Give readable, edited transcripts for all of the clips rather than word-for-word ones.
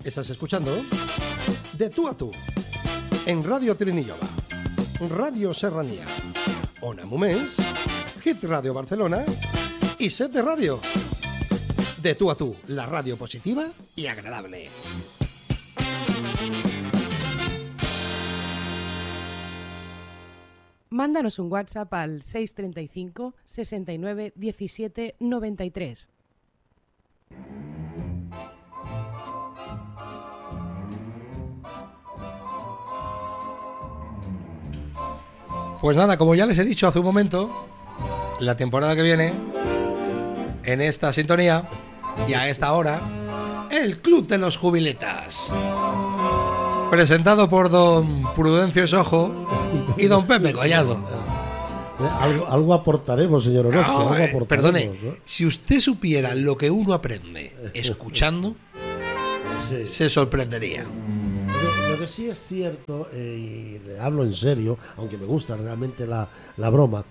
Estás escuchando De Tú a Tú en Radio Trinillola, Radio Serranía, Ona Moments, Hit Radio Barcelona y Set de Radio. De Tú a Tú, la radio positiva y agradable. Mándanos un WhatsApp al 635 69 17 93. Pues nada, como ya les he dicho hace un momento, la temporada que viene, en esta sintonía y a esta hora, el Club de los Jubiletas. Presentado por don Prudencio Sojo y don Pepe Collado. Algo aportaremos, señor Orozco. No, algo aportaremos, perdone, ¿no? si usted supiera lo que uno aprende escuchando, Sí. se sorprendería. Lo que sí es cierto, y hablo en serio, aunque me gusta realmente la broma,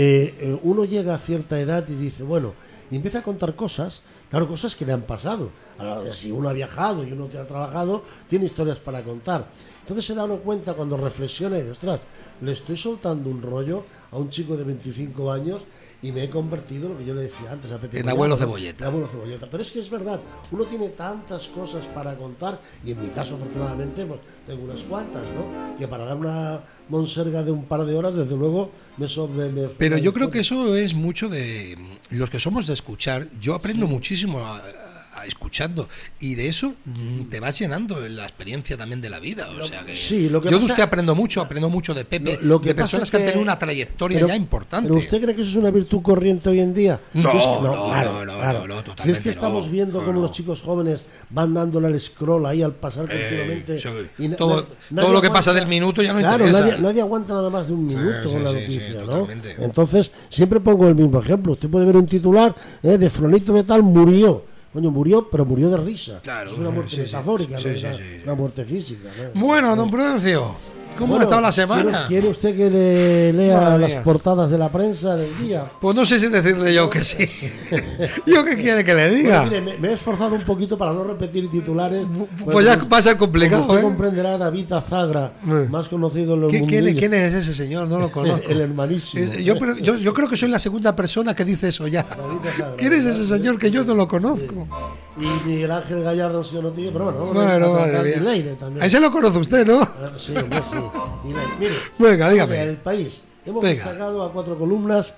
uno llega a cierta edad y dice, bueno, y empieza a contar cosas, claro, cosas que le han pasado. Ahora, si uno ha viajado y uno te ha trabajado, tiene historias para contar. Entonces se da uno cuenta cuando reflexiona y dice, ostras, le estoy soltando un rollo a un chico de 25 años y me he convertido en lo que yo le decía antes a Pepe En Collado, abuelo ¿no? cebolleta. En abuelo cebolleta. Pero es que es verdad, uno tiene tantas cosas para contar, y en mi caso afortunadamente pues, tengo unas cuantas, ¿no? Que para dar una monserga de un par de horas, desde luego me Pero yo creo que eso es mucho de los que somos de escuchar. Yo aprendo muchísimo escuchando, y de eso te vas llenando la experiencia también de la vida. O sea que sí, lo que yo pasa, de usted aprendo mucho de Pepe, lo que de personas que han tenido una trayectoria ya importante. ¿Pero usted cree que eso es una virtud corriente hoy en día? No, Es que no, totalmente. Si es que estamos viendo cómo los chicos jóvenes van dándole al scroll ahí al pasar continuamente. Y todo lo que pasa del minuto ya no interesa. Nadie aguanta nada más de un minuto con la noticia, ¿no? Totalmente. Entonces, siempre pongo el mismo ejemplo. Usted puede ver un titular de Fulanito de tal murió. Coño, murió, pero murió de risa. Claro, es una muerte metafórica, no es una muerte física, ¿no? Bueno, don Prudencio, ¿cómo ha estado la semana? ¿Quiere usted que le lea las portadas de la prensa del día? Pues no sé si decirle yo que sí. ¿Yo qué quiere que le diga? Bueno, mire, me he esforzado un poquito para no repetir titulares. Pues ya va a ser complicado, Usted comprenderá, David Azagra, más conocido en los mundillos. ¿Quién es ese señor? No lo conozco. El hermanísimo. Yo creo que soy la segunda persona que dice eso ya. ¿Quién es ese señor que yo no lo conozco? Y Miguel Ángel Gallardo, señor Notillo, pero bueno, madre mía. Y Leire también. A ese lo conoce usted, ¿no? Sí, hombre, sí. Y Leire. Mire, venga, dígame. El País. Hemos destacado a 4 columnas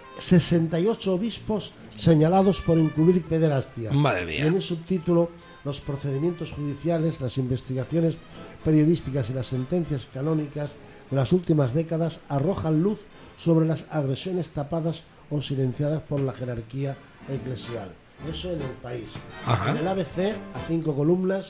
68 obispos señalados por encubrir pederastia. Madre mía. Y en el subtítulo, los procedimientos judiciales, las investigaciones periodísticas y las sentencias canónicas de las últimas décadas arrojan luz sobre las agresiones tapadas o silenciadas por la jerarquía eclesial. Eso en el País. Ajá. En el ABC, a 5 columnas.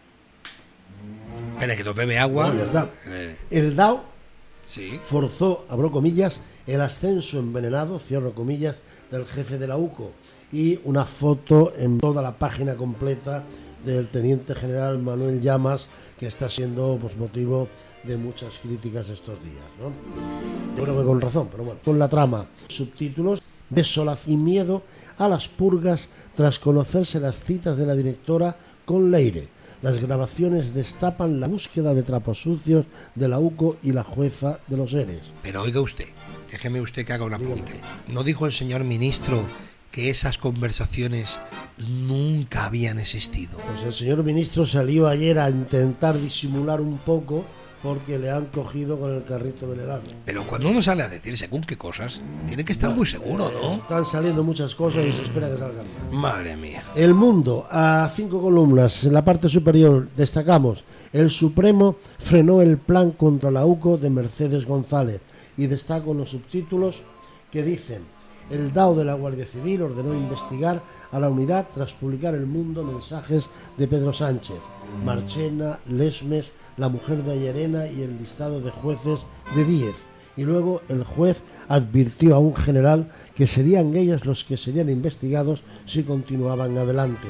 Espera, que nos bebe agua. Ya está. El DAO sí. forzó, abro comillas, el ascenso envenenado, cierro comillas, del jefe de la UCO. Y una foto en toda la página completa del teniente general Manuel Llamas, que está siendo pues, motivo de muchas críticas estos días, ¿no? Yo creo que con razón, pero bueno, con la trama. Subtítulos: desolación y miedo a las purgas tras conocerse las citas de la directora con Leire. Las grabaciones destapan la búsqueda de trapos sucios de la UCO y la jueza de los ERES. Pero oiga usted, déjeme usted que haga un apunte. ¿No dijo el señor ministro que esas conversaciones nunca habían existido? Pues el señor ministro salió ayer a intentar disimular un poco porque le han cogido con el carrito del helado. Pero cuando uno sale a decir según qué cosas, tiene que estar muy seguro, ¿no? Están saliendo muchas cosas y se espera que salgan más. Madre mía. El Mundo, a 5 columnas, en la parte superior destacamos: el Supremo frenó el plan contra la UCO de Mercedes González, y destaco los subtítulos que dicen: el DAO de la Guardia Civil ordenó investigar a la unidad tras publicar El Mundo mensajes de Pedro Sánchez, Marchena, Lesmes, la mujer de Ayarena y el listado de jueces de 10. Y luego el juez advirtió a un general que serían ellos los que serían investigados si continuaban adelante.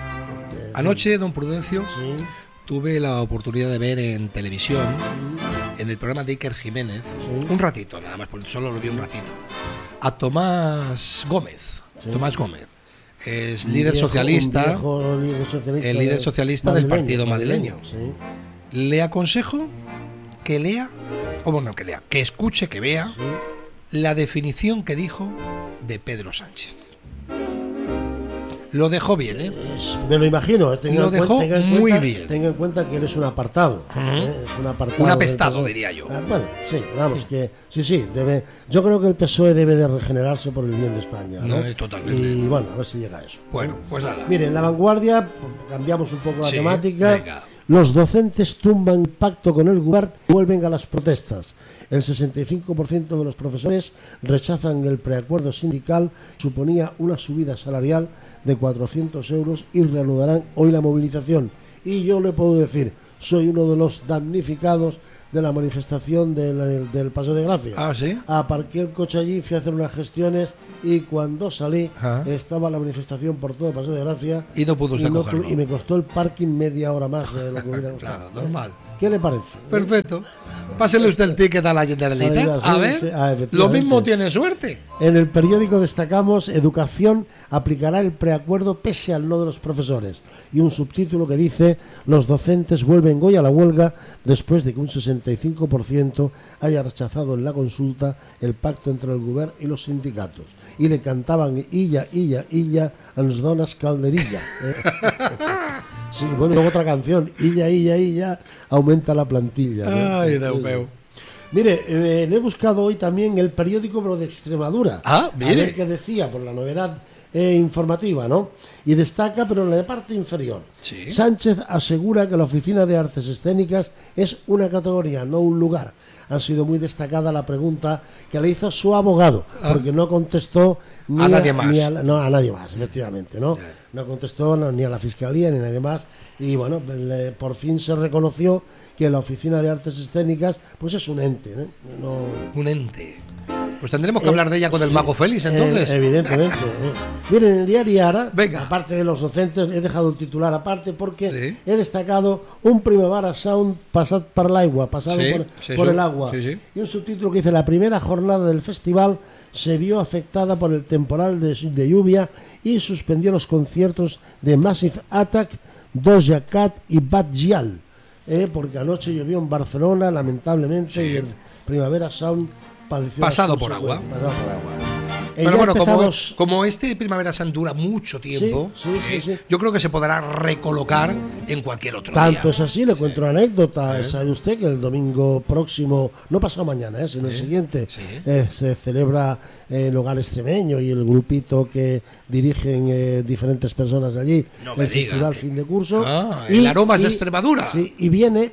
Anoche, don Prudencio, tuve la oportunidad de ver en televisión, en el programa de Iker Jiménez, un ratito nada más, porque solo lo vi un ratito, a Tomás Gómez. Tomás Gómez. es líder socialista, el líder socialista del partido madrileño. Sí. Le aconsejo que lea, o bueno, que lea, que escuche, que vea la definición que dijo de Pedro Sánchez. Lo dejó bien, ¿eh? Me lo imagino. Lo dejó muy bien. Tenga en cuenta que él es un apartado. Es un apartado. Un apestado, diría yo. Bueno, sí, vamos, que sí, debe. Yo creo que el PSOE debe de regenerarse por el bien de España, ¿no? Totalmente. Y bueno, a ver si llega a eso. Bueno, pues nada. Miren, en La Vanguardia, cambiamos un poco la temática. Venga. Los docentes tumban pacto con el gobierno y vuelven a las protestas. El 65% de los profesores rechazan el preacuerdo sindical, suponía una subida salarial de 400 euros y reanudarán hoy la movilización. Y yo le puedo decir, soy uno de los damnificados de la manifestación del Paseo de Gracia. ¿Ah, sí? Aparqué el coche allí, fui a hacer unas gestiones y cuando salí estaba la manifestación por todo el Paseo de Gracia. Y no pudo usted cogerlo. Y me costó el parking media hora más de lo que hubiera costado. Claro, normal. ¿Qué le parece? Perfecto. Pásele usted el ticket a la Generalitat. A ver, lo mismo tiene suerte. En el periódico destacamos: Educación aplicará el preacuerdo pese al no de los profesores. Y un subtítulo que dice: los docentes vuelven hoy a la huelga después de que un 65% haya rechazado en la consulta el pacto entre el gobierno y los sindicatos. Y le cantaban illa, ens dones calderilla. Sí, bueno, y luego otra canción, illa, aumenta la plantilla, ¿no? Ay, Déu meu. Mire, le he buscado hoy también el periódico pero de Extremadura. Mire. A ver qué decía, por la novedad informativa, ¿no? Y destaca, pero en la parte inferior. Sí. Sánchez asegura que la Oficina de Artes Escénicas es una categoría, no un lugar. Ha sido muy destacada la pregunta que le hizo su abogado, porque no contestó ni a nadie más. A nadie más, efectivamente, ¿no? No contestó ni a la Fiscalía ni a nadie más. Y bueno, por fin se reconoció que la Oficina de Artes Escénicas pues es un ente, ¿no? Un ente. Pues tendremos que hablar de ella con el Mago Félix, entonces. Evidentemente. Miren, en el diario Ara, Venga. aparte de los docentes, he dejado el titular aparte porque he destacado un Primavera Sound pasado por el agua, por el agua. Sí. Y un subtítulo que dice: la primera jornada del festival se vio afectada por el temporal de lluvia y suspendió los conciertos de Massive Attack, Doja Cat y Bad Gyal, porque anoche llovió en Barcelona, lamentablemente, y el Primavera Sound pasado por agua. Pero bueno, como este Primavera Sound dura mucho tiempo, yo creo que se podrá recolocar en cualquier otro día. Tanto es así, le cuento una anécdota. ¿Sabe usted que el domingo próximo, no pasado mañana, sino el siguiente, se celebra el Hogar Extremeño y el grupito que dirigen diferentes personas de allí, el festival fin de curso? El Aromas de Extremadura. Sí, y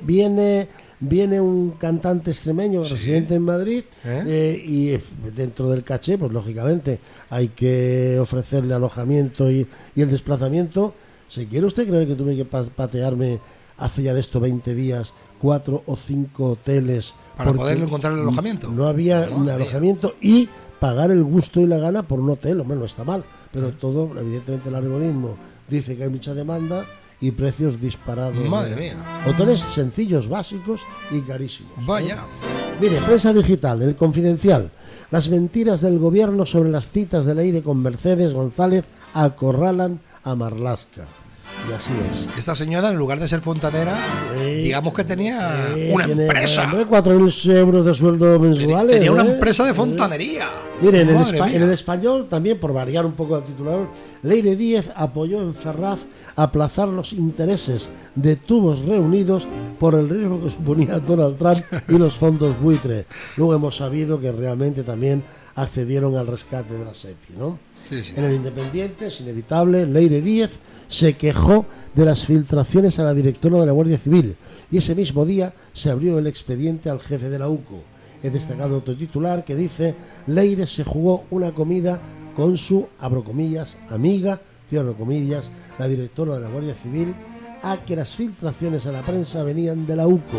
viene un cantante extremeño residente en Madrid y dentro del caché, pues lógicamente hay que ofrecerle alojamiento y el desplazamiento. Si quiere usted creer que tuve que patearme hace ya de esto 20 días 4 o 5 hoteles para poder encontrar el alojamiento. No había un alojamiento y pagar el gusto y la gana por un hotel. Hombre, no está mal, pero todo, evidentemente, el algoritmo dice que hay mucha demanda y precios disparados. Madre mía. Hoteles sencillos, básicos y carísimos. Vaya. Mire, prensa digital, El Confidencial. Las mentiras del gobierno sobre las citas del aire con Mercedes González acorralan a Marlaska. Y así es. Esta señora, en lugar de ser fontanera, digamos que tenía una empresa. 4.000 euros de sueldo mensuales. Tenía una empresa de fontanería. Miren, en el Español, también por variar un poco el titular, Leire Díez apoyó en Ferraz aplazar los intereses de tubos reunidos por el riesgo que suponía Donald Trump y los fondos buitre. Luego hemos sabido que realmente también accedieron al rescate de la SEPI, ¿no? Sí. En el Independiente, es inevitable, Leire Díez se quejó de las filtraciones a la directora de la Guardia Civil y ese mismo día se abrió el expediente al jefe de la UCO. He destacado otro titular que dice: Leire se jugó una comida con su, abro comillas, amiga, cierro comillas, la directora de la Guardia Civil, a que las filtraciones a la prensa venían de la UCO.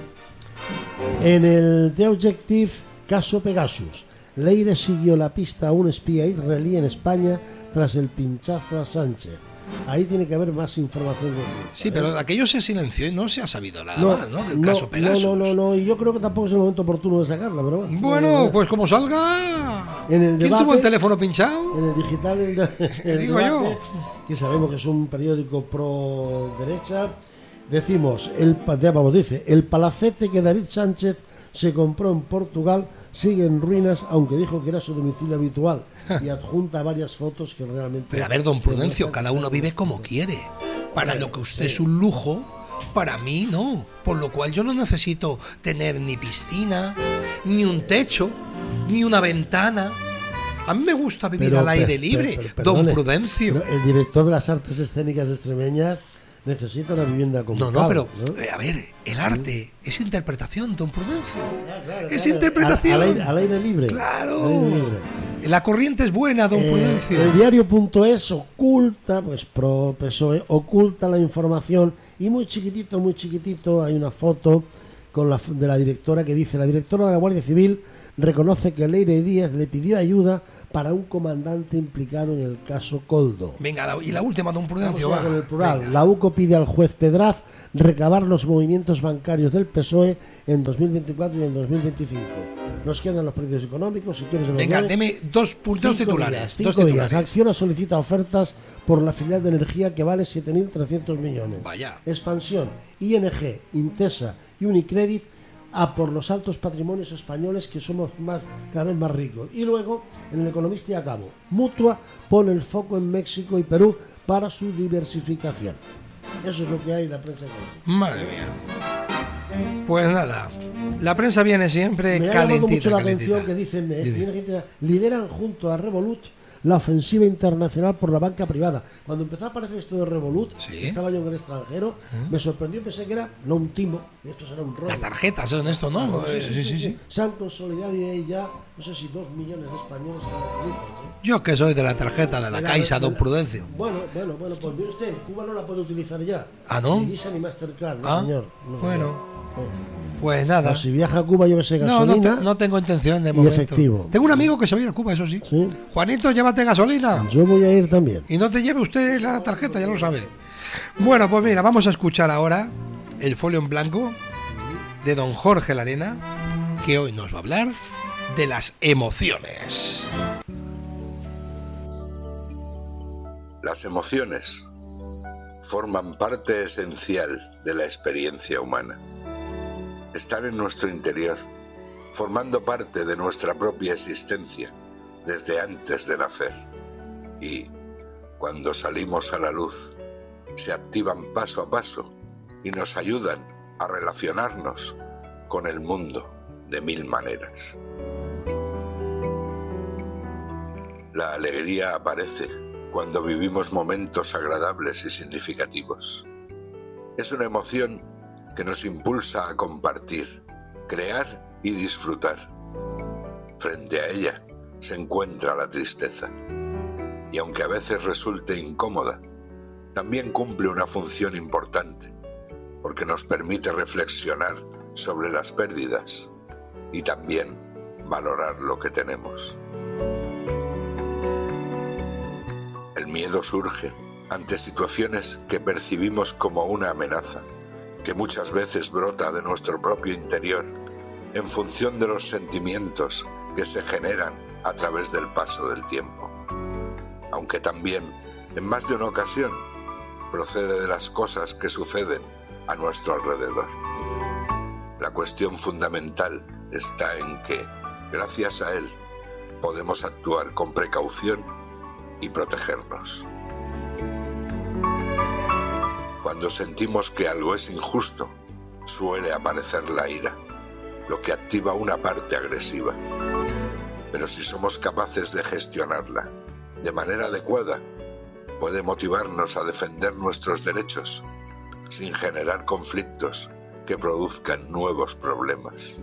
En el The Objective, caso Pegasus, Leire siguió la pista a un espía israelí en España tras el pinchazo a Sánchez. ahí tiene que haber más información. Sí, pero aquello se silenció y no se ha sabido nada más, ¿no? Del caso Pegasus. No, y yo creo que tampoco es el momento oportuno de sacarla, pero bueno, pues como salga. En el ¿Quién debate, tuvo el teléfono pinchado? En el digital, el digo debate, yo. que sabemos que es un periódico pro derecha, decimos, dice, el palacete que David Sánchez se compró en Portugal sigue en ruinas, aunque dijo que era su domicilio habitual, y adjunta varias fotos que realmente... Pero a ver, don Prudencio, cada uno vive como quiere. Para lo que usted es un lujo, para mí no. Por lo cual yo no necesito tener ni piscina, ni un techo, ni una ventana. A mí me gusta vivir al aire libre, don Prudencio. Pero el director de las artes escénicas extremeñas necesita una vivienda como No, pero, a ver, el arte es interpretación, don Prudencio. Es interpretación. Al aire libre. Claro. Al aire libre. La corriente es buena, don Prudencio. El diario.es oculta, pues pro PSOE, oculta la información y muy chiquitito hay una foto de la directora que dice: la directora de la Guardia Civil reconoce que Leire Díaz le pidió ayuda para un comandante implicado en el caso Coldo. Venga, y la última, don Prudencio. Vamos con el plural. Venga. La UCO pide al juez Pedraz recabar los movimientos bancarios del PSOE en 2024 y en 2025. Nos quedan los periódicos económicos, si quieres. Venga, deme dos titulares. Cinco días. Acciona solicita ofertas por la filial de energía que vale 7.300 millones. Vaya. Expansión, ING, Intesa y Unicredit a por los altos patrimonios españoles, que somos cada vez más ricos. Y luego, en El Economista y acabo, Mutua pone el foco en México y Perú para su diversificación. Eso es lo que hay en la prensa económica. Madre mía. Pues nada, la prensa viene siempre calentita. Me ha llamado mucho la atención que dicen, lideran junto a Revolut la ofensiva internacional por la banca privada. Cuando empezó a aparecer esto de Revolut, estaba yo en el extranjero, me sorprendió, pensé que era no un timo, esto será un rollo. Las tarjetas son esto, ¿no? Sí. Se han consolidado y hay ya, no sé si 2 millones de españoles que lo utilizan, ¿eh? Yo que soy de la tarjeta de la Caixa, don Prudencio. Bueno, pues mire usted, en Cuba no la puede utilizar ya. ¿Ah, no? Ni Visa ni Mastercard, no, señor. No, bueno. Pues nada. Pues si viaja a Cuba, llévese gasolina. No tengo intención de momento. Y efectivo. Tengo un amigo que se va a ir a Cuba, eso sí. Juanito, llévate gasolina. Yo voy a ir también. Y no te lleve usted la tarjeta, ya lo sabe. Bueno, pues mira, vamos a escuchar ahora el folio en blanco de don Jorge Larena, que hoy nos va a hablar de las emociones. Las emociones forman parte esencial de la experiencia humana. Están en nuestro interior, formando parte de nuestra propia existencia desde antes de nacer. Y, cuando salimos a la luz, se activan paso a paso y nos ayudan a relacionarnos con el mundo de 1000 maneras. La alegría aparece cuando vivimos momentos agradables y significativos. Es una emoción que nos impulsa a compartir, crear y disfrutar. Frente a ella se encuentra la tristeza, y aunque a veces resulte incómoda, también cumple una función importante, porque nos permite reflexionar sobre las pérdidas y también valorar lo que tenemos. El miedo surge ante situaciones que percibimos como una amenaza, que muchas veces brota de nuestro propio interior en función de los sentimientos que se generan a través del paso del tiempo. Aunque también, en más de una ocasión, procede de las cosas que suceden a nuestro alrededor. La cuestión fundamental está en que, gracias a él, podemos actuar con precaución y protegernos. Cuando sentimos que algo es injusto, suele aparecer la ira, lo que activa una parte agresiva. Pero si somos capaces de gestionarla de manera adecuada, puede motivarnos a defender nuestros derechos sin generar conflictos que produzcan nuevos problemas.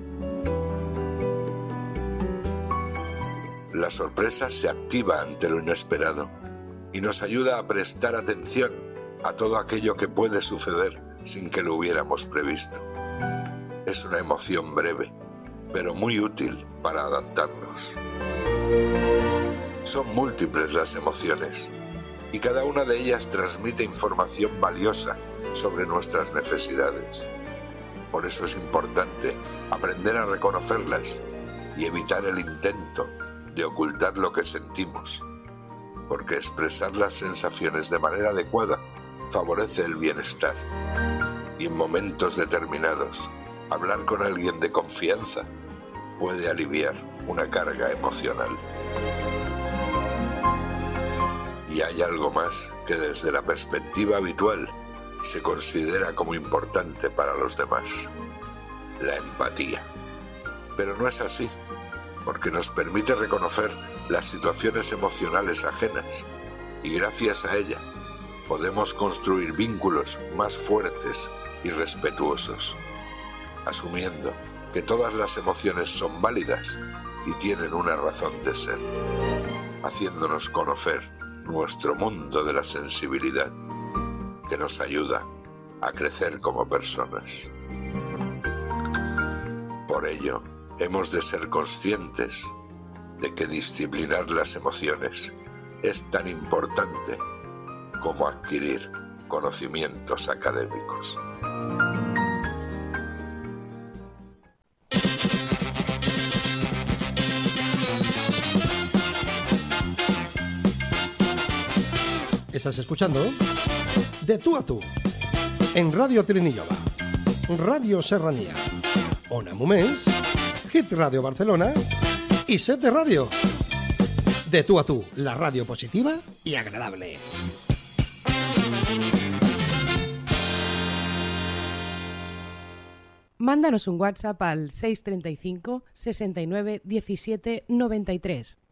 La sorpresa se activa ante lo inesperado y nos ayuda a prestar atención a todo aquello que puede suceder sin que lo hubiéramos previsto. Es una emoción breve, pero muy útil para adaptarnos. Son múltiples las emociones, y cada una de ellas transmite información valiosa sobre nuestras necesidades. Por eso es importante aprender a reconocerlas y evitar el intento de ocultar lo que sentimos, porque expresar las sensaciones de manera adecuada favorece el bienestar. Y en momentos determinados, hablar con alguien de confianza puede aliviar una carga emocional. Y hay algo más que desde la perspectiva habitual se considera como importante para los demás: la empatía. Pero no es así, porque nos permite reconocer las situaciones emocionales ajenas y gracias a ella podemos construir vínculos más fuertes y respetuosos, asumiendo que todas las emociones son válidas y tienen una razón de ser, haciéndonos conocer nuestro mundo de la sensibilidad, que nos ayuda a crecer como personas. Por ello, hemos de ser conscientes de que disciplinar las emociones es tan importante como adquirir conocimientos académicos. Estás escuchando De Tú a Tú en Radio Trinillova, Radio Serranía, Ona Moments, Hit Radio Barcelona y Set de Radio. De Tú a Tú, la radio positiva y agradable. Mándanos un WhatsApp al 635 69 17 93.